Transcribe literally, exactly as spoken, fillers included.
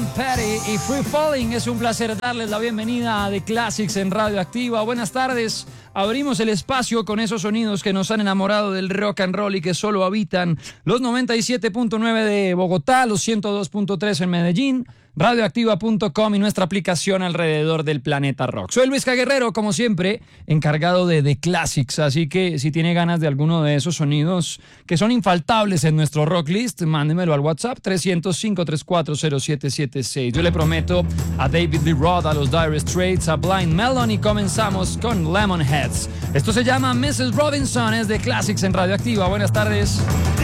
Tom Petty y Free Falling. Es un placer darles la bienvenida a The Classics en Radioactiva. Buenas tardes. Abrimos el espacio con esos sonidos que nos han enamorado del rock and roll y que solo habitan los noventa y siete punto nueve de Bogotá, los ciento dos punto tres en Medellín, radioactiva punto com y nuestra aplicación alrededor del planeta rock. Soy Luis Guerrero, como siempre, encargado de The Classics, así que si tiene ganas de alguno de esos sonidos que son infaltables en nuestro rock list, mándemelo al WhatsApp trescientos cinco treinta y cuatro cero siete siete seis. Yo le prometo a David Lee Roth, a los Dire Straits, a Blind Melon y comenzamos con Lemonheads. Esto se llama missus Robinson, es The Classics en Radioactiva. Buenas tardes.